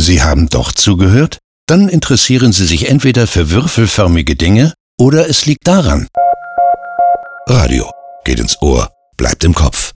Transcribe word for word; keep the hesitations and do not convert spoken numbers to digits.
Sie haben doch zugehört? Dann interessieren Sie sich entweder für würfelförmige Dinge oder es liegt daran. Radio geht ins Ohr, bleibt im Kopf.